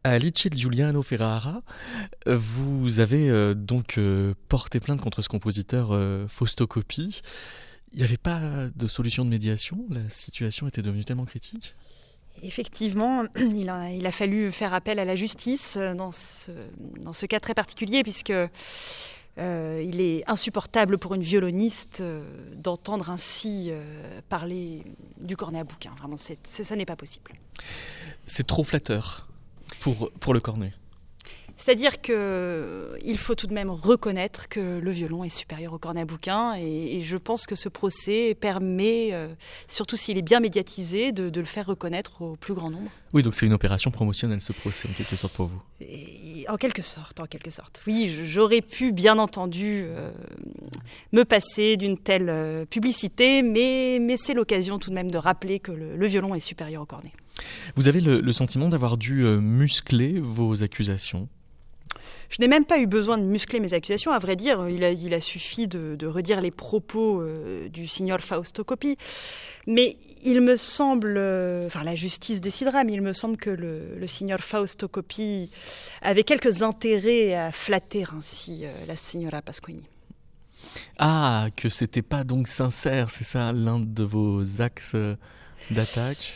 À Liceo Giuliano Ferrara, vous avez porté plainte contre ce compositeur Fausto Coppi. Il n'y avait pas de solution de médiation? La situation était devenue tellement critique? Effectivement, il a fallu faire appel à la justice dans ce cas très particulier, puisque il est insupportable pour une violoniste d'entendre ainsi parler du cornet à bouquin. Vraiment, ça n'est pas possible. C'est trop flatteur pour le cornet. C'est-à-dire qu'il faut tout de même reconnaître que le violon est supérieur au cornet à bouquin, et je pense que ce procès permet, surtout s'il est bien médiatisé, de le faire reconnaître au plus grand nombre. Oui, donc c'est une opération promotionnelle, ce procès, en quelque sorte, pour vous. En quelque sorte. Oui, j'aurais pu, bien entendu, me passer d'une telle publicité, mais c'est l'occasion tout de même de rappeler que le violon est supérieur au cornet. Vous avez le sentiment d'avoir dû muscler vos accusations? Je n'ai même pas eu besoin de muscler mes accusations. À vrai dire, il a suffi de redire les propos du signor Fausto Coppi. Mais il me semble, la justice décidera, mais il me semble que le signor Fausto Coppi avait quelques intérêts à flatter ainsi la signora Pasquini. Ah, que c'était pas donc sincère, c'est ça l'un de vos axes d'attaque?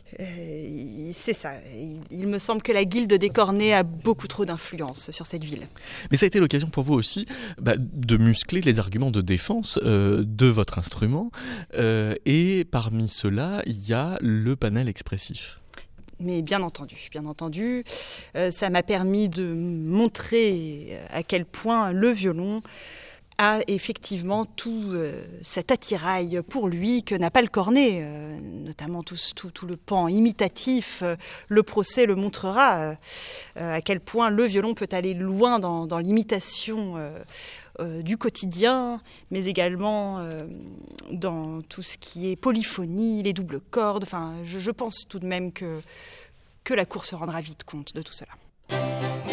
C'est ça. Il me semble que la guilde des cornets a beaucoup trop d'influence sur cette ville. Mais ça a été l'occasion pour vous aussi de muscler les arguments de défense de votre instrument. Et parmi ceux-là, il y a le panel expressif. Mais bien entendu, ça m'a permis de montrer à quel point le violon a effectivement tout cet attirail pour lui que n'a pas le cornet, notamment tout le pan imitatif. Le procès le montrera, à quel point le violon peut aller loin dans l'imitation du quotidien, mais également dans tout ce qui est polyphonie, les doubles cordes. Enfin, je pense tout de même que la cour se rendra vite compte de tout cela.